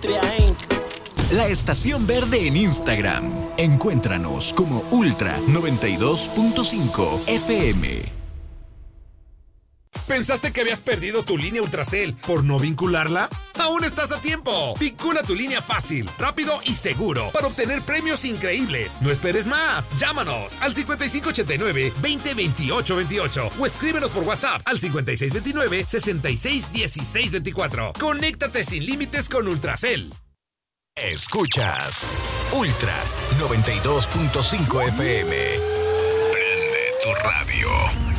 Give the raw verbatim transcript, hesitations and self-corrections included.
Industria incorporated. La Estación Verde en Instagram. Encuéntranos como Ultra noventa y dos punto cinco F M. ¿Pensaste que habías perdido tu línea Ultracel por no vincularla? ¡Aún estás a tiempo! Vincula tu línea fácil, rápido y seguro para obtener premios increíbles. No esperes más. Llámanos al cincuenta y cinco ochenta y nueve, veinte veintiocho veintiocho o escríbenos por WhatsApp al cincuenta y seis veintinueve, sesenta y seis dieciséis veinticuatro. Conéctate sin límites con Ultracel. Escuchas Ultra noventa y dos punto cinco F M. Prende tu radio.